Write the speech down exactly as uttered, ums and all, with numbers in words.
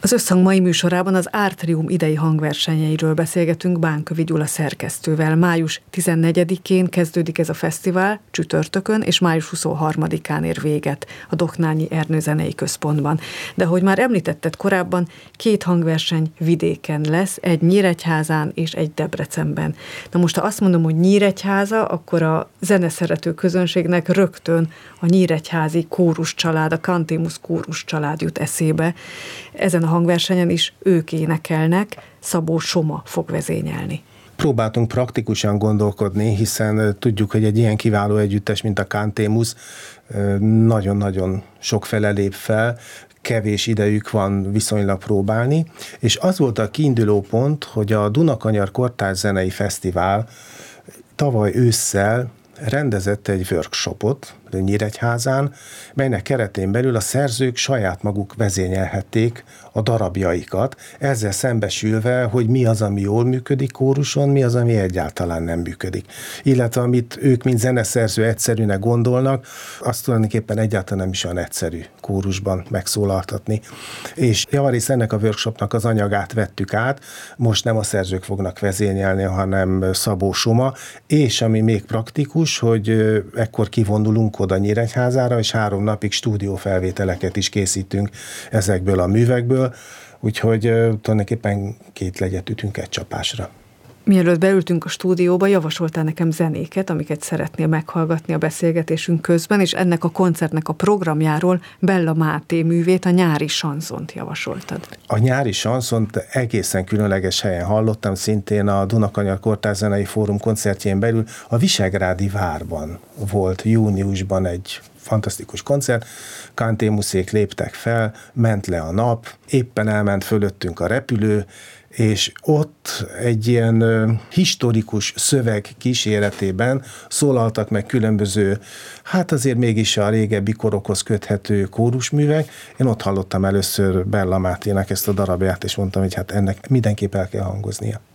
Az Összhang mai műsorában az Átrium idei hangversenyeiről beszélgetünk Bánkövi Gyula szerkesztővel. május tizennegyedikén kezdődik ez a fesztivál, csütörtökön, és május huszonharmadikán ér véget a Doknányi Ernő Zenei Központban. De ahogy már említetted korábban, két hangverseny vidéken lesz, egy Nyíregyházán és egy Debrecenben. Na most, ha azt mondom, hogy Nyíregyháza, akkor a zeneszerető közönségnek rögtön a nyíregyházi kórus család, a Cantémus kórus család jut eszébe. Ezen a hangversenyen is ők énekelnek, Szabó Soma fog vezényelni. Próbáltunk praktikusan gondolkodni, hiszen tudjuk, hogy egy ilyen kiváló együttes, mint a Cantémus, nagyon-nagyon sokfele lép fel, kevés idejük van viszonylag próbálni, és az volt a kiinduló pont, hogy a Dunakanyar Kortárs Zenei Fesztivál tavaly ősszel rendezett egy workshopot Nyíregyházán, melynek keretén belül a szerzők saját maguk vezényelhették a darabjaikat, ezzel szembesülve, hogy mi az, ami jól működik kóruson, mi az, ami egyáltalán nem működik. Illetve amit ők, mint zeneszerző egyszerűnek gondolnak, azt tulajdonképpen egyáltalán nem is olyan egyszerű kórusban megszólaltatni. És javarészt ennek a workshopnak az anyagát vettük át, most nem a szerzők fognak vezényelni, hanem Szabó Soma, és ami még praktikus, hogy ekkor kivonulunk oda Nyíregyházára, és három napig stúdiófelvételeket is készítünk ezekből a művekből, úgyhogy tulajdonképpen két legyet ütünk egy csapásra. Mielőtt beültünk a stúdióba, javasoltál nekem zenéket, amiket szeretnél meghallgatni a beszélgetésünk közben, és ennek a koncertnek a programjáról Bella Máté művét, a Nyári sanszont javasoltad. A Nyári sanszont egészen különleges helyen hallottam, szintén a Dunakanyar Kortárs Zenei Fórum koncertjén belül, a Visegrádi Várban volt júniusban egy fantasztikus koncert, Cantémusék léptek fel, ment le a nap, éppen elment fölöttünk a repülő, és ott egy ilyen historikus szöveg kíséretében szólaltak meg különböző, hát azért mégis a régebbi korokhoz köthető kórusművek. Én ott hallottam először Bella Mátének ezt a darabját, és mondtam, hogy hát ennek mindenképp el kell hangoznia.